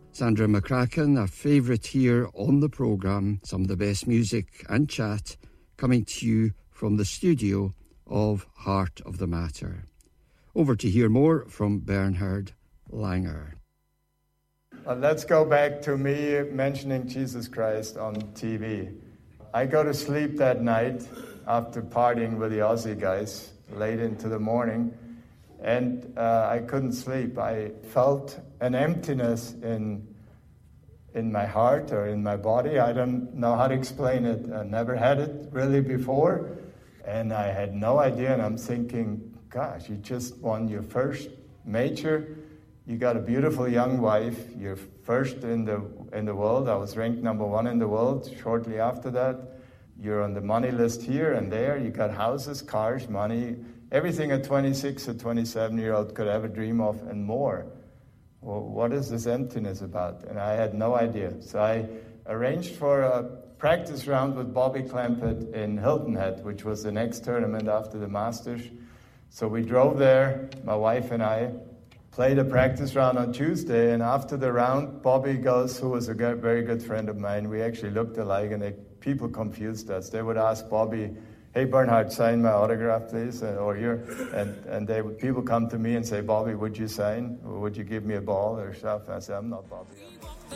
Sandra McCracken, a favourite here on the programme. Some of the best music and chat coming to you from the studio of Heart of the Matter. Over to hear more from Bernhard Langer. Let's go back to me mentioning Jesus Christ on TV. I go to sleep that night after partying with the Aussie guys late into the morning, and I couldn't sleep. I felt an emptiness in my heart or in my body. I don't know how to explain it. I never had it really before, and I had no idea, and I'm thinking, gosh, you just won your first major. You got a beautiful young wife. You're first in the world. I was ranked number 1 in the world shortly after that. You're on the money list here and there. You got houses, cars, money, everything a 26 or 27-year-old could ever dream of and more. Well, what is this emptiness about? And I had no idea. So I arranged for a practice round with Bobby Clampett in Hilton Head, which was the next tournament after the Masters. So we drove there, my wife and I, played a practice round on Tuesday, and after the round, Bobby goes, who was a very good friend of mine, we actually looked alike, and people confused us. They would ask Bobby, hey, Bernhard, sign my autograph, please, and people come to me and say, Bobby, would you sign? Or would you give me a ball or stuff? And I say, I'm not Bobby.